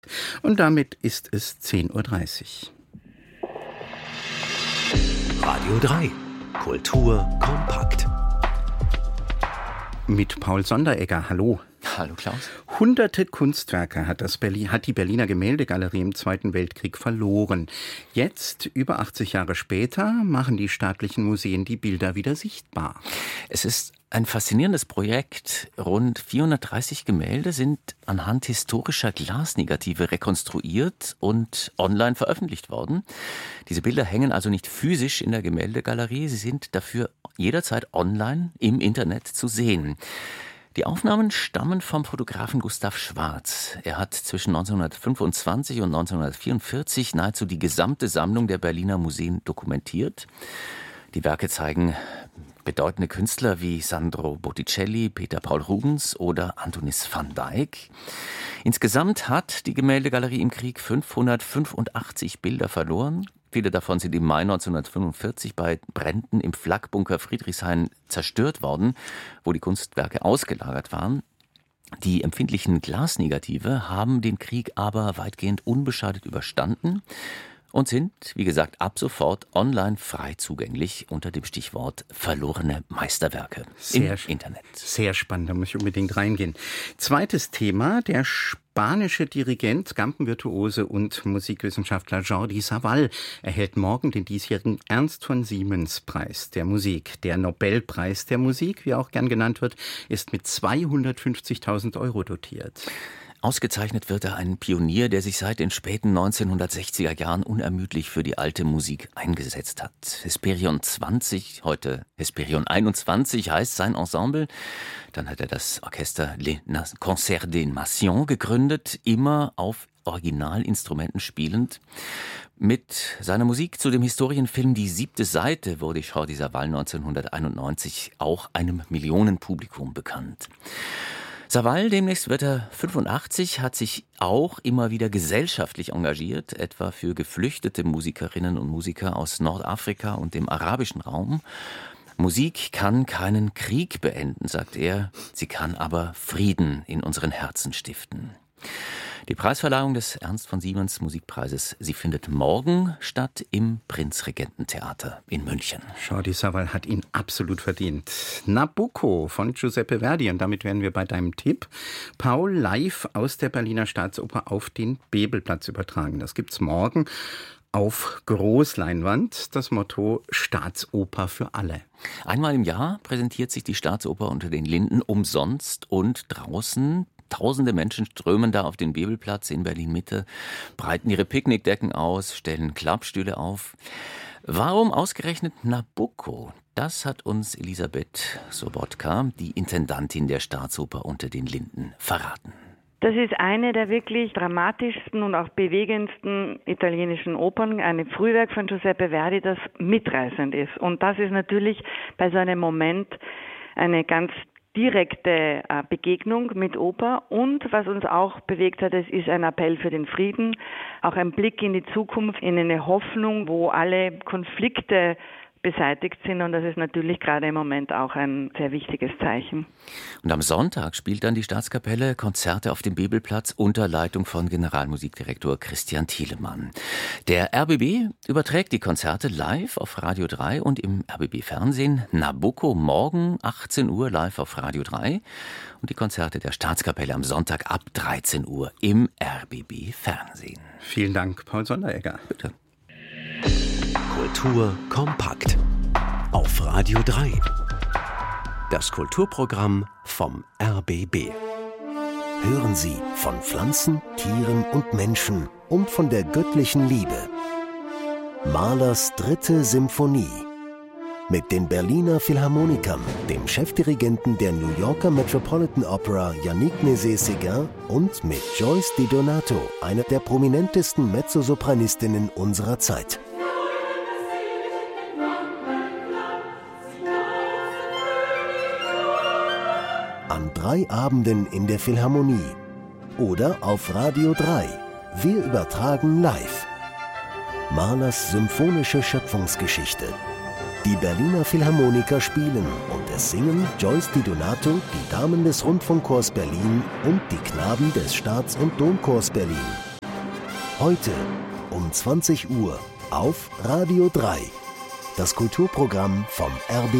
Und damit ist es 10:30 Uhr. Radio 3. Kultur kompakt. Mit Paul Sonderegger. Hallo. Hallo Klaus. Hunderte Kunstwerke hat die Berliner Gemäldegalerie im Zweiten Weltkrieg verloren. Jetzt, über 80 Jahre später, machen die staatlichen Museen die Bilder wieder sichtbar. Es ist ein faszinierendes Projekt. Rund 430 Gemälde sind anhand historischer Glasnegative rekonstruiert und online veröffentlicht worden. Diese Bilder hängen also nicht physisch in der Gemäldegalerie, sie sind dafür jederzeit online im Internet zu sehen. Die Aufnahmen stammen vom Fotografen Gustav Schwarz. Er hat zwischen 1925 und 1944 nahezu die gesamte Sammlung der Berliner Museen dokumentiert. Die Werke zeigen bedeutende Künstler wie Sandro Botticelli, Peter Paul Rubens oder Antonis van Dyck. Insgesamt hat die Gemäldegalerie im Krieg 585 Bilder verloren. Viele davon sind im Mai 1945 bei Bränden im Flakbunker Friedrichshain zerstört worden, wo die Kunstwerke ausgelagert waren. Die empfindlichen Glasnegative haben den Krieg aber weitgehend unbeschadet überstanden und sind, wie gesagt, ab sofort online frei zugänglich unter dem Stichwort verlorene Meisterwerke im Internet. Sehr spannend, da muss ich unbedingt reingehen. Zweites Thema, der spanische Dirigent, Gampenvirtuose und Musikwissenschaftler Jordi Savall erhält morgen den diesjährigen Ernst von Siemens-Preis der Musik. Der Nobelpreis der Musik, wie auch gern genannt wird, ist mit 250.000 € dotiert. Ausgezeichnet wird er ein Pionier, der sich seit den späten 1960er Jahren unermüdlich für die alte Musik eingesetzt hat. Hesperion 20, heute Hesperion 21 heißt sein Ensemble. Dann hat er das Orchester Les Concerts des Nations gegründet, immer auf Originalinstrumenten spielend. Mit seiner Musik zu dem Historienfilm Die 7. Seite wurde Jordi Savall 1991 auch einem Millionenpublikum bekannt. Savall, demnächst wird er 85, hat sich auch immer wieder gesellschaftlich engagiert, etwa für geflüchtete Musikerinnen und Musiker aus Nordafrika und dem arabischen Raum. Musik kann keinen Krieg beenden, sagt er, sie kann aber Frieden in unseren Herzen stiften. Die Preisverleihung des Ernst von Siemens Musikpreises, sie findet morgen statt im Prinzregententheater in München. Jordi Savall hat ihn absolut verdient. Nabucco von Giuseppe Verdi, und damit wären wir bei deinem Tipp. Paul, live aus der Berliner Staatsoper auf den Bebelplatz übertragen. Das gibt's morgen auf Großleinwand. Das Motto: Staatsoper für alle. Einmal im Jahr präsentiert sich die Staatsoper unter den Linden umsonst und draußen. Tausende Menschen strömen da auf den Bebelplatz in Berlin-Mitte, breiten ihre Picknickdecken aus, stellen Klappstühle auf. Warum ausgerechnet Nabucco? Das hat uns Elisabeth Sobotka, die Intendantin der Staatsoper unter den Linden, verraten. Das ist eine der wirklich dramatischsten und auch bewegendsten italienischen Opern, ein Frühwerk von Giuseppe Verdi, das mitreißend ist. Und das ist natürlich bei so einem Moment eine ganz direkte Begegnung mit Oper, und was uns auch bewegt hat, es ist ein Appell für den Frieden, auch ein Blick in die Zukunft, in eine Hoffnung, wo alle Konflikte beseitigt sind, und das ist natürlich gerade im Moment auch ein sehr wichtiges Zeichen. Und am Sonntag spielt dann die Staatskapelle Konzerte auf dem Bebelplatz unter Leitung von Generalmusikdirektor Christian Thielemann. Der RBB überträgt die Konzerte live auf Radio 3 und im RBB-Fernsehen. Nabucco morgen 18 Uhr live auf Radio 3 und die Konzerte der Staatskapelle am Sonntag ab 13 Uhr im RBB-Fernsehen. Vielen Dank, Paul Sonderegger. Bitte. Kultur kompakt. Auf Radio 3. Das Kulturprogramm vom RBB. Hören Sie von Pflanzen, Tieren und Menschen und von der göttlichen Liebe. Mahlers 3. Symphonie. Mit den Berliner Philharmonikern, dem Chefdirigenten der New Yorker Metropolitan Opera Yannick Nézet-Séguin und mit Joyce Di Donato, einer der prominentesten Mezzosopranistinnen unserer Zeit. An 3 Abenden in der Philharmonie oder auf Radio 3. Wir übertragen live. Mahlers symphonische Schöpfungsgeschichte. Die Berliner Philharmoniker spielen und es singen Joyce Di Donato, die Damen des Rundfunkchors Berlin und die Knaben des Staats- und Domchors Berlin. Heute um 20 Uhr auf Radio 3. Das Kulturprogramm vom RBB.